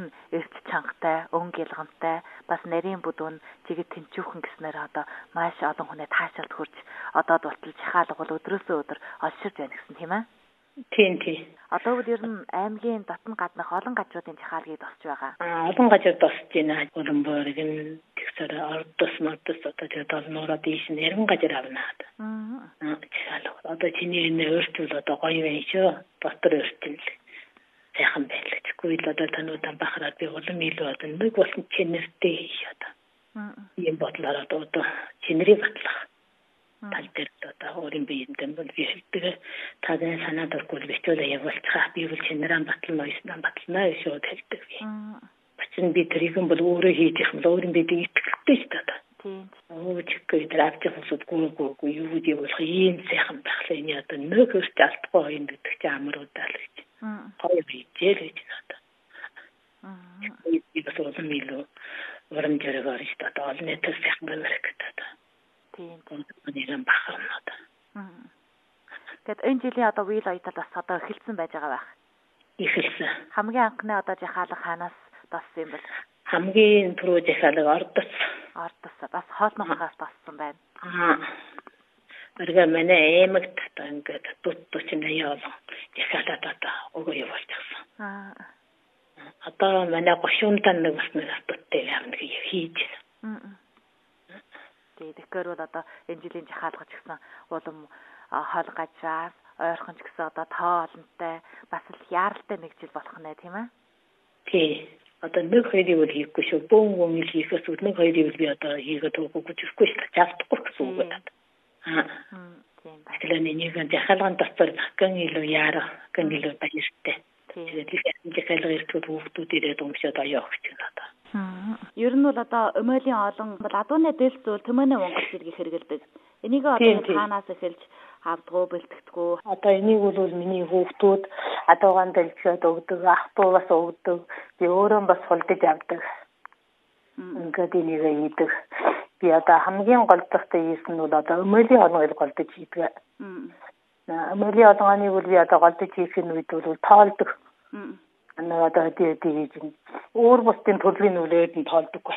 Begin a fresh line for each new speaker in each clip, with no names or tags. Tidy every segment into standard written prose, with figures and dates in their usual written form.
нь эрт чангатай, өнгө ялгамтай, бас нарийн бүдүүн чигэд тэнцүүхэн гэснээр одоо маш олон хүнээ таашаалд хүрч одоод болтол жахаалга бол өдрөөсөө өдөр олширж байна гэсэн тийм ээ.
Тийм.
Одоо бол ер нь аймгийн дотн гаднах олон гажуудын жахаалгыг тосч байгаа.
Олон гажууд тосч байна. Улаанбаатар гэн тэгсээр ордос одоо тэгээд нураад ийш нэрэн гажир авна. Жахаалга. Одоо чиний энэ өөртөл одоо гоё байна шүү. Дотор өөртөл сайхан байлаа. Тэгвэл одоо тануудаа бахараад би улам илүү одоо нэг болсон чинэртэй одоо. Ийм бодлоор одоо чинэрийг батлах. Тал дээр одоо өөрийн биеиндээ бол бишэлдэг таадын санаад оргүй бичвэл явуулчих би бол чинэрэн батлна шүү хэлдэг би. Бачин би тэрийг бол өөрөө хийж их юм л өөрийн биеийг итгэлтэй шүү дээ. Тийм. Өөчгүй драпч хосудгүй юу гэж ийм сайхан байхлаа энэ одоо нэг өрт алдахгүй юм гэдэг чи амруудаа л гэж. Хоёр bijэл гэж надад. Би бас улам илүү урамжраагаар шүү дээ. Одоо олны төс сайхан байх гэдэг. Тийм. Нэрэн бахарнаад. Тэгэд
энэ жилийн одоо үйл оётол бас одоо эхэлсэн байж байгаа байх.
Эхэлсэн.
Хамгийн анхны одоо жахаалга хаанаас тоссон юм бол?
Хамгийн түрүү жахаалга ордос
бас хоолнохоос тоссон байна.
Өргө манай эмэгт одоо ингээд тутчна яалаа. Жахаалаад одоо өгөө явуулчихсан. Одоо манай гошуунтан нэг бас нэг туттай явна гэж хийж.
Тэгэхээр бол одоо энэ жилийн жахаалга ч гэсэн улам хоол гажраас ойрхон ч гэсэн одоо тоолонтой бас л яаралтай нэг жил болох нэ тийм ээ.
Тий. Одоо нэг хоёрыг үл хийхгүй шүү. Бөөн хийхээс нэг хоёрыг үл би одоо хийгээд өгөхгүй ч гэсэн чадахгүй гэсэн үг байна. Тийм ба. Тэгэхээр нэг жахаалган тасвар гэн илүү яарах, гэн илүү баяртай. Тэгээд их жахаалга ирдэг хүүхдүүд ирээд өмсөд аяа өгч байна одоо.
Ер нь бол одоо өмөлийн олон бол адууны дээл зүйл төмөнөө Монгол зэрэг хэрэгэлдэг. Энийг одоо хаанаас эхэлж авдгуу бэлтгэдэггүй.
Одоо энийг бол миний хүүхдүүд адуугаан дэлгэхэд өгдөг, ах トゥ бас өгдөг. Би өөрөө бас хулдаж авдаг. Ингээд энийг хийдэг. Би одоо хамгийн голдохтой хийсэн нь бол одоо өмөлийн олоныг голдож хийдэг. Өмөлийн олоныг бол би одоо голдож хийхин үед бол тоолдог. Одоо хийж өөр бусдын төрлийн үлээд нь тоолдоггүй.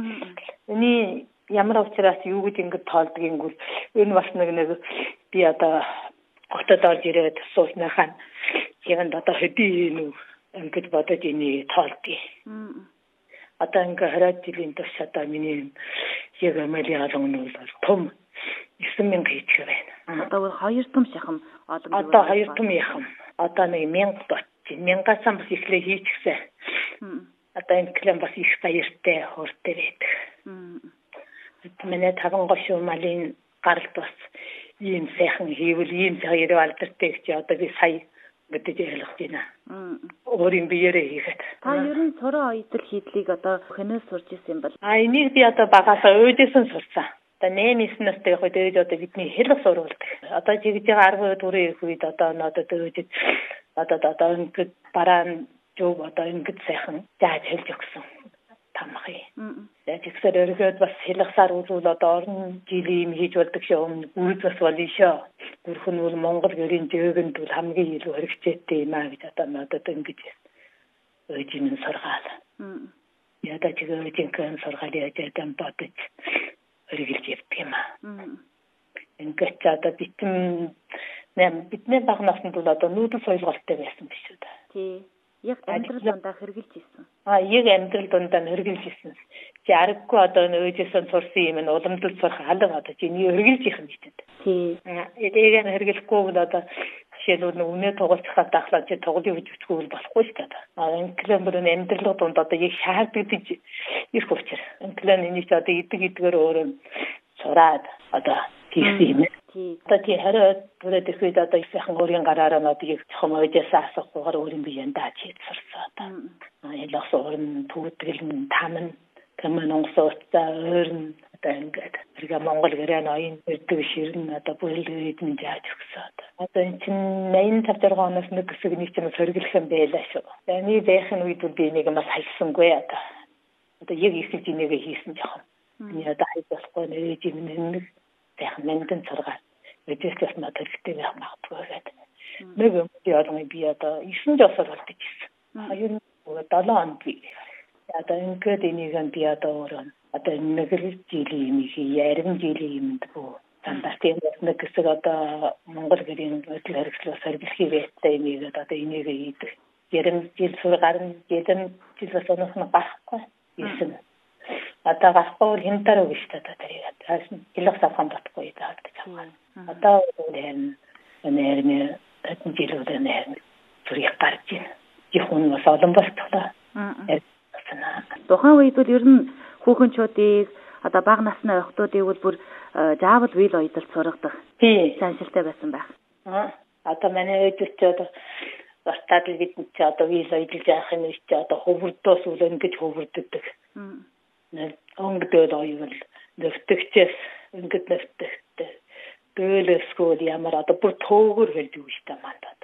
Эний ямар учраас юу гэж ингэж тоолдог юм бол энэ бас нэг би одоо хотод орж ирээд суусныхаа янд одоо хэдийн ингэж бодож эний тоолдгийг. Одоо ингээ 20 жилийн турш одоо миний яг амилийн олон нь бол том 9000 хийчих байна.
Одоо 2 том шахам олон.
Одоо 2 том яхам. Одоо нэг 1000 бот. 1000-аас бас ихлэ хийчихсэн. Одоо энэ клан бас их баяртай хууртай байдаг. Манай 5 гошуу малын гаралт бас ийм сайхан хийвэл ийм цагаар алдартай гэж одоо би сая гэдэг ойлгож байна. Өөрийн биеэрээ хийхэд.
Та ер нь сураа оёдол хийдлийг одоо хэнээс сурч ирсэн юм бол?
Энийг би одоо багасаа өөдөөсөн сурсан. Одоо 8-9 настай явахад ээж одоо бидний хэлэх сурвалдаг. Одоо жигж байгаа 10 төрийн их үед одоо надад өөдөж одоо ингээд бараан жоо одоо ингээд сайхан зааж хэлж өгсөн. Тамхи. Яг ихсэр өргөд бас хэлхсаар үзвэл одоо орон жилийн хийж болдог шүү. Үйл бас болно шүү. Бүрхэн бол Монгол гэрийн дэгэнд бол хамгийн илүү хэрэгцээтэй юм аа гэж одоо надад ингэж ээж минь сургаал. Ядаа чигээр сургаал яаж ядан бодож өргөлж явдаг юм аа. Ингээд одоо бидний баг наснд бол одоо нүүдэл соёлголтой байсан биш үү та.
Тий. Яг амьдрал дундаа хэрэгжилж ирсэн.
Яг амьдрал дундаа хэрэгжилж ирсэн. Чи аргагүй одоо өөжөөсөн сурсан юм нь уламжлалт сурах алга одоо чиний хэрэгжилж их юм шүү дээ.
Тий.
Энийг хэрэглэхгүй бол одоо жишээлбэл үнэ тоглоцоход дахлаа чи тоглоё гэж үтгүүл болохгүй шүү дээ. Инклэн бүр амьдрал дунд одоо яг шаарддаг их учраас. Инклэн энийг ч одоо идэг өөрөө сураад одоо хийсэн юм. Одоо тий хараа бүрээд ихэд одоо их сайхан өөрийн гараараа одоо яг цохом өөжөөсөө асуухгүйгээр өөрийн биеэнд дааж хийцэрсэн одоо. Ялгс өөрн төвөтгөл тамн каман онгоцоо өөрн одоо ингээд хэрэг Монгол гэрээ ноён ирдэг ширэн одоо бүлгээд нь зааж өгсөн одоо. Одоо энэ чинь 85 оноос нэг хэсэг нэг ч юм сөргөлөх юм байлаа шүү. Эний байхын үед би нэг бас хайсангүй одоо. Одоо яг ихэж нэгэ хийсэн жоохон. Би одоо хайж болохгүй нээж нэг сайхан мэндэн сургаал. Өдөртөөс надад хэрэгтэй байх магадгүй гэдэг. Нэг юм би одоо 9 жосоор болдог гэсэн. 7 онд би. Одоо ингээд энийг би одоо нэг л жилийн юм ярим жилийн юмд бүү. Стандартын нэг хэсэг одоо Монгол гэрийн өдөл хэрэгслээс сэргэлхий байцаа энийг одоо энийг ийдэг. Ярим жил сургарын жил сонох нь гарахгүй. Ийсэн. Одоо гарахгүй хинтар үг шүү дээ тэрийг. Таашин жилх савхан батгүй даад гэж байна. Одоо үгээр нэрний жилүүд нэр зүрх гарч байна. Жихэн бас олон болтолоо.
Тухайн үед бол ер нь хүүхэнчүүдийг одоо бага насны охтуудыг бол бүр заавал вил ойдолд сургадаг.
Тий.
Заншилтай байсан байх.
Одоо манай өдөрч одоо бартаад л бид ч одоо вил ойдолж яах юм ч одоо хөвөрдөөс үл ингэж хөвөрддөг. Онгдөл оюул нөвтөгчээс ингэж нөвтөгтэй. Дөөлөсгөл ямар одоо бүр төөгөр хэлж үг шүү дээ мандаа.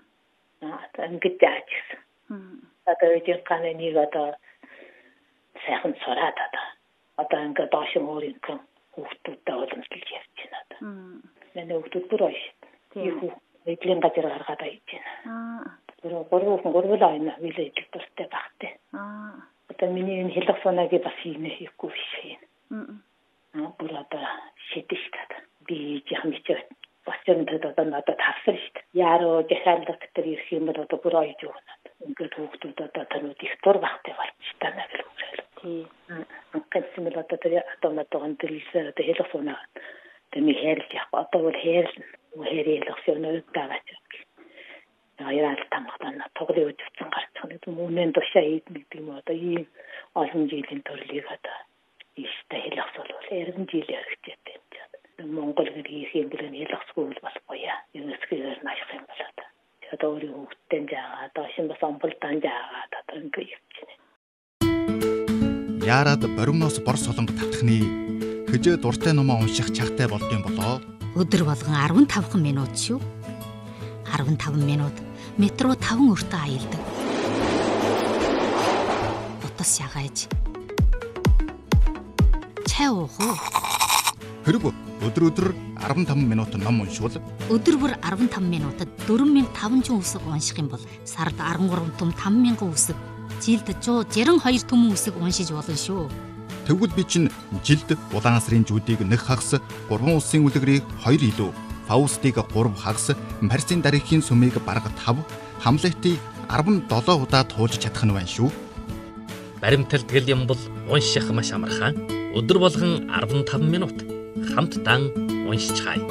Ингэж яачсан. Одоо үеийн канаа нэг одоо сайхан сураад одоо ингээд доошин өөрийн хүүхдүүдтэй уламжлалж явж байна. Манай хүүхдүүд бүр ойш. Тийм эдлийн газар гаргаад байж байна. Гурван айна вилээ идэл дуртай багтай. Одоо миний энэ хэлэх санаагийг бас хийхгүй биш юм. Бүр одоо шидэж таа. Би яхан бичээ бас юм одоо надад тавсан шүү дээ. Яруу жахаалдаг тэр ирэх юм бол одоо бүр ойж өгнө. Ингээд хүүхдүүд одоо танууд их дур багтай болчих таа гэх үг. Тийм. Гэтэл одоо тэр автоматон дэлсээр одоо хэлэх санаа. Тэний хэлж яах одоо бол хэлэх санаа даавч. Яарал тамхтана тоглоом үтцэн гарчих нэг үнэн тушаа хийдэг юм одоо ийм олон жилийн төрлийг одоо ийштэй хэлэх бол 20 жил хэрэгжээтэй юм чинь. Монгол гэрийн хэлбэрийн хэлэхгүй бол болохгүй яа. Юускээр наах юм болоо. Одоо өөрийн хүүхдтэй жаагаад доош бас амбултан жаагаад одоо ингэ явчихна.
Яарад боримноос бор солонго тавтахны хөжөө дуртай номоо унших чагтай болдсон болоо.
Өдөр болгон 15 минут шүү. 15 минут метро 5 өртөө аялдаг. Утас шагааж. Чай уух уу?
Хэрэг өдөр 15 минут ном уншвал
өдөр бүр 15 минутад 4500 үсэг унших юм бол сард 13 том 5000 үсэг, жилд 162 том үсэг уншиж болно шүү.
Тэгвэл би чинь жилд Улаансрын жүдийг нэг хагас, 3 улсын үлгэрийг 2 илүү, Фаустыг 3 хагас, Марсын дарихийн сүмийг бараг 5, Хамлетыг 17 удаа туулж чадах нь байна шүү.
Баримталдаг юм бол унших маш амархан. Өдөр болгон 15 минут хамтдаа уншицгаая.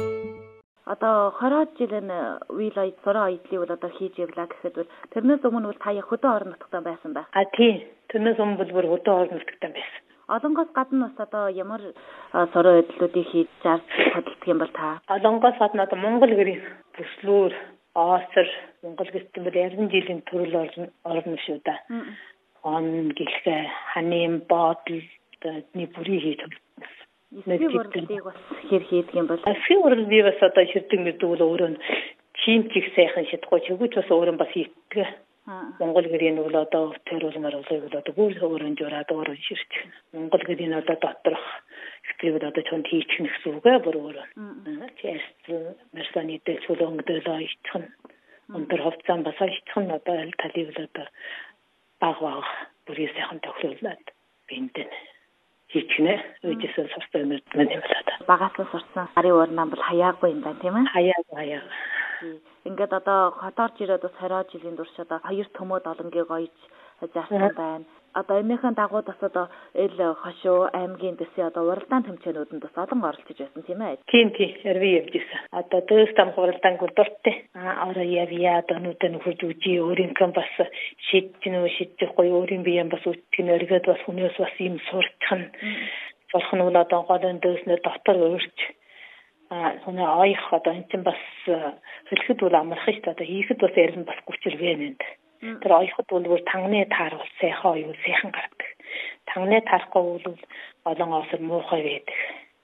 Одоо 20 жилийн вил ойд сураа ойдлыг бол одоо хийж явлаа гэхэд бол тэрнээс өмнө бол та яг хөдөө орон нутгад байсан байх.
Тийм. Тэрнээс өмнө бол бүр хөдөө орон нутгад байсан.
Олонгоос гадна бас одоо ямар сураа ойдлуудыг хийж зарж хөдөлдөг юм бол та?
Олонгоос гадна одоо Монгол гэрийн бүслүүр, Оосор, Монгол гэртэн бол 20 жилийн төрөл орно шүү да. Он гэлхэ ханийн бодол бидний бүрий хийж
эсвийн урлагийг бас хэр хийдэг юм бол
эсвийн урал би бас одоо ширдэг мэддэг бол өөрөө чимчиг сайхан шидахгүй чигүүч бас өөрөө бас хийдэг. Монгол гэрийн бол одоо төрөлмөр бол одоо бүр өөрөө жураад өөрөө ширчих. Монгол гэрийн одоо доторх хэвчээ одоо чонд хийчих гэсэн үгээ бүр өөрөө. Чэст мерсаны дэцүүлэнгдэл айчих нь өндөр хөвцөн бас айчих нь одоо талив л одоо баг бүрий сайхан тохируулаад бинтэн хийчихнэ. Үжисэн сурсан юм байна.
Багаас сурсан ари уурнаа бол хаяагүй юм байна тийм ээ?
Хаяа.
Ингээд одоо хотоорж ирээд бас 20 жилийн турш одоо 2 төмөд олонгийг ойж зарсан байна. Одоо энэхэн дагуу бас одоо эл хошуу аймгийн дэсээ одоо уралдаан тэмцээнүүдэнд бас олон оролцож байсан тийм ээ?
Тийм ярви явжсэн. Одоо дэс там уралдаан гүрдөртэй. Ороо явья одоо нүдэн хурж үжи өөрийн кам бас шийдчихгүй өөрийн биеэн бас үтгэн өргөд бас хүнээс бас юм сурчих нь. Сурах нь одоо голын дэснэ дотор өөрч хоноо ойх одоо энэ чинь бас хэлэхэд бол амарх шүү дээ. Одоо хийхэд бас ярил бас гүчил вэнэнд. Тэр ойхот бол тангны таар бол сайхан оюул сайхан гардаг. Тангны таарахгүй бол олон оосор муухай байдаг.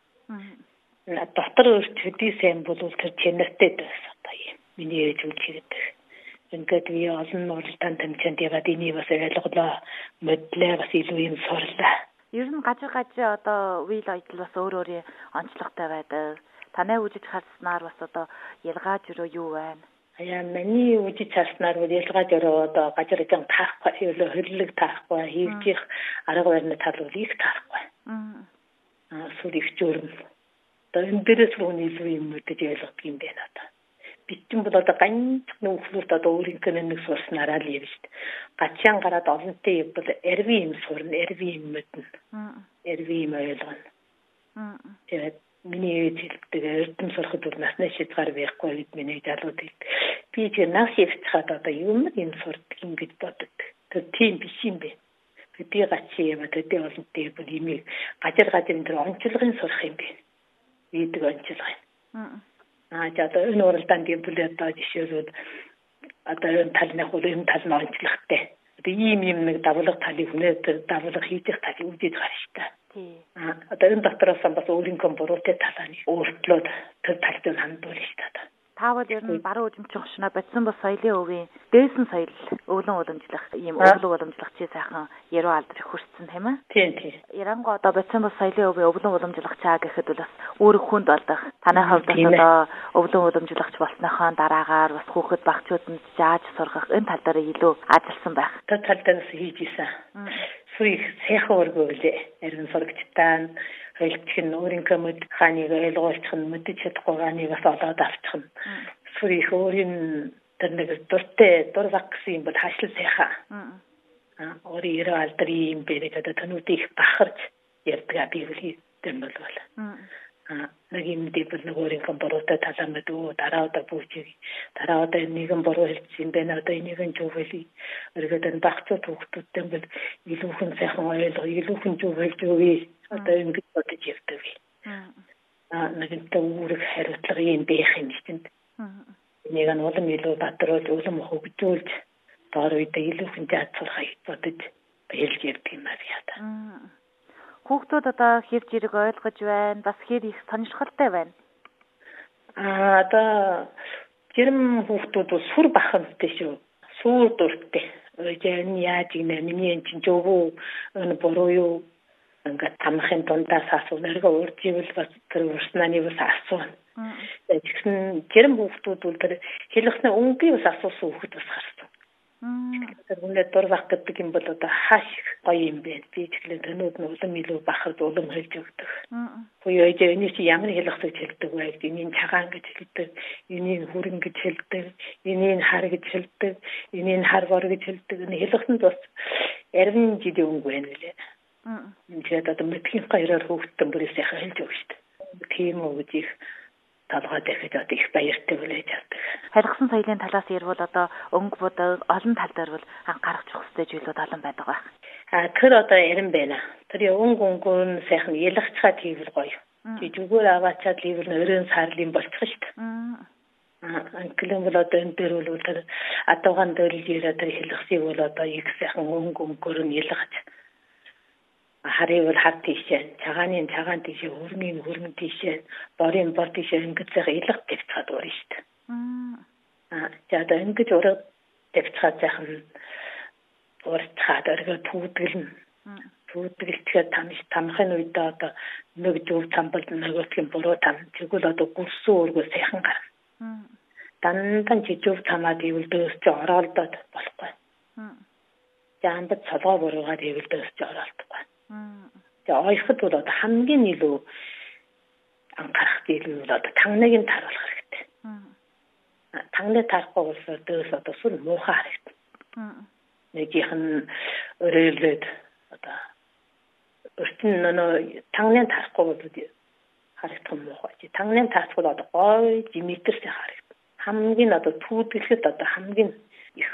Дотор өөрч хөдий сайн бол тэр чэнэртэй дэс одоо юм. Миний ээж үлчихэд. Ингээд би олон уралдаан тэмцээнд яваад энийг бас ойлголоо мэдлээ бас илүү юм сурлаа.
Ер нь гажиг одоо вил ойдл бас өөр онцлогтой байдаг. Танай үжиж харснаар бас одоо ялгааж юу байна?
Аяа миний үжиж цааснаар ялгаж өрөө одоо гажирхан таахгүй хөрлөг таахгүй хийх арга барилны тал бол их таахгүй. Сүрийг журм. Одоо энэ дээрээс рүү илүү юм мэдэж ойлгох юм байна одоо. Битэн бол одоо ганцхан нөхлөд одоо өөрийнхөө нэг сурснараа л явж шít. Гачаан гараад олонтой бол эрви юм сурна, эрви юм мэднэ. Эрви юм ойлгоно. Тэгээд миний хэлдэг эрдэм сурахад бол насны шийдгээр байхгүй гэд миний залууд хэлдэг. Би ч нас явцгаад одоо юм сурдаг юм гэж боддог. Тэр тийм биш юм бэ. Би гачи яваад өдөө олонтой бол имийг гажир тэр онцлогын сурах юм бэ. Ийдэг онцлог. За одоо энэ уралдаанд гэмбүлээ одоо жишээлбэл одоо энэ талны хөл энэ тал нь онцлогтой. Одоо ийм нэг давлага талыг хүнээ давлага хийх талыг үзэж гарна шүү дээ. Одоо энэ дотроос бас өөрийнхөө буруутай талааны өөрчлөлт тэр талд нь хандуул шүү дээ.
Таавал ер нь баруун үжимч хошно бодсон бас соёлын өвийн дээсэн соёл өвлөн уламжлах ийм өвлөг уламжлах чи сайхан яруу алдрыг хүрсэн тийм ээ.
Тийм.
Ярангуй одоо бодсон бас соёлын өвийн өвлөн уламжлах чаа гэхэд бол бас өөр хүнд болдох. Танай хувьд одоо өвлөн уламжлагч болсныхоо дараагаар бас хүүхэд багчуудад зааж сургах энэ тал дээр илүү ажилласан байх.
Тэр тал дээр хийж исэн. Сүйх сайхан өргөөлээ. Эргэн сурагчтай хэлчих нь өөрийнхөө мэд хааныг ойлгуулчих нь мэдэж чадахгүй хааныг бас олоод авчих нь. Сүйх өөрийн тэр нэг дуртай дур вакс юм бол хаашил сайхан. Өөрийн яруу алдрын юм бэ гэдэг тануудыг бахарч ярьдаг би үл хийдэг бол. Нэг юм дэвл нэг өөрийнхөө буруутай талаа мэдүү дараа удаа бүжиг дараа удаа нэгэн буруу хэлсэн байна одоо энийгэн зүгэл өргөдөн багцуу хүүхдүүдтэй бол илүүхэн сайхан ойлгоо илүүхэн зүгэл зүгээ одоо ингэж бодож явдаг. Нэгэн төөрөг хариуцлага юм байх юм чинь. Нэг нь улам илүү бадруулж улам хөгжүүлж доор үедээ илүүхэн заацуулахыг бодож хэлж ярьдаг юм аа.
Хүүхдүүд одоо хэр зэрэг ойлгож байна, бас хэр их сонирхолтой байна.
Одоо жирм хүүхдүүд сүр бахамтай шүү. Сүр дуртай. Өөжэн яаж гинэ миний эн чинь зөвөө өн буруу юу ингээд тамхын дундаас асуунарга урдживэл бас тэр урснаны бас асуун. Тэгсэн жирм хүүхдүүд бол тэр хэлэхнээ өнгийн бас асуусан хүүхд бас гарсан. Тэр үнэ дурвах гэдэг юм бол одоо хааш гоё юм бэ. Би тэгэхээр тэнүүд нь улам илүү бахард улам хэлж өгдөг. Буюу энэ чи ямар хэлэхсэж хэлдэг вэ? Энийг цагаан гэж хэлдэг, энийг хүрэн гэж хэлдэг, энийг хар гэж хэлдэг, энийг харвар гэж хэлдэг. Энэ хэлэхсэнд бас ярин жидээ өнгө байна лээ. Энэ ч одоо мэдхийн гайраар хүүхдэн бүрээс яхаа хэлж өгч шүү дээ. Тийм үү гэж талгаад дахиж одоо их баяртай болоод явдаг.
Харьцсан соёлын талаас ярил одоо өнгө будаг олон тал дээр бол анхаарах хэрэгтэй зүйлүүд олон байдаг байх.
Тэр одоо ярин байна. Тэр өнгө сайхан ялгцгаад хийвэл гоё. Чи зүгээр аваачаад хийвэл өрөөнд сарлын болчих шүү дээ. Англиэн бол одоо энэ дээр бол тэр адуугаан дөөлж ирээд тэр хэлхсийг бол одоо их сайхан өнгөөр нь ялгаж харыг бол хар тийшээ, цагааны цагаан тийшээ, хөрмийн тийшээ, борын бор тийшээ ингэж сайхан илгах тавьцаад байна шүү дээ. За одоо ингэж ураг тавьцаад сайхан урцгаад өргөө түүдгэлнэ. Түүдгэлтэхэд тамхын үедээ одоо нэг зөв тамбал нөгөөтгийн буруу там тэгвэл одоо гүрсэн өргөө сайхан гарна. Дандан чи зөв тамаад ивэл дөөсч ороолдоод болохгүй. Яандад цолгоо буруугаар ивэл дөөсч ороолдохгүй. За ойрхот бол одоо хамгийн илүү анхаарах зүйл бол одоо тагныг нь тааруулах хэрэгтэй. Тагныг таарахгүй бол дөөс одоо сүр муухай харагдана. Нэгийнх нь өрөөлөд одоо өртөн нөө тагныг таарахгүй бол харагдах муухай. Тагныг таарахгүй одоо гой диметрс харагдана. Хамгийн одоо түүдэглэхэд одоо хамгийн их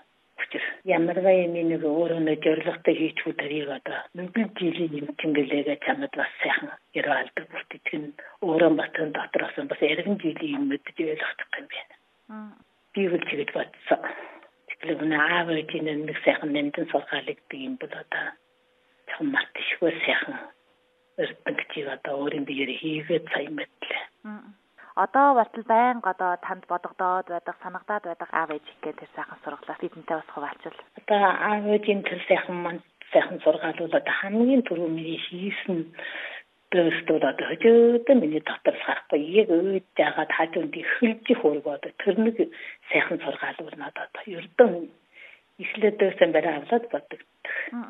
ямар юм нэг өөрөө нэг зорилготой хийчихвэл тэрийг одоо нэгэн жилийн юм тэнгэлээгээ чамд бас сайхан яруу алдаг бүртгэх нь өөрөө батэн дотроос бас эргэн жилийн юм мэдж ойлгох юм байна. Би үл чигэд бодсон. Тэгэхээр аав ээжийн нэг сайхан нэмтэн сургаалгдаг юм бол одоо чам мартчихгүй сайхан өртөнгчийг одоо өөрийн биеэр хийгээд сайн мэдлээ.
Одоо болтол байнга одоо танд бодогдоод байдаг, санагдаад байдаг аав ээж гэх тэр сайхан сургалаас бидэнтэй бас хуваалцвал.
Одоо аав ээжийн тэр сайхан сургаал бол одоо хамгийн түрүү миний хийсэн дөстөдөө хөжөөдөө миний дотор харахгүй яг өөжаага таажуунд хөлж хөөргөөд тэр нэг сайхан сургаал бол надад ердөө ихлэдөөсөн барай авлаад боддог.